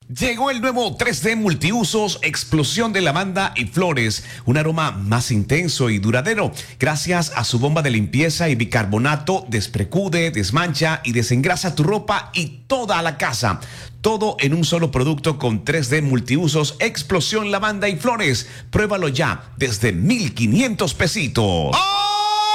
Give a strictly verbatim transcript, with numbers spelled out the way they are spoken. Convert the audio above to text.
Llegó el nuevo tres D Multiusos Explosión de Lavanda y Flores, un aroma más intenso y duradero, gracias a su bomba de limpieza y bicarbonato, desprecude, desmancha y desengrasa tu ropa y toda la casa. Todo en un solo producto con tres D Multiusos Explosión Lavanda y Flores. Pruébalo ya desde mil quinientos pesitos. ¡Oh!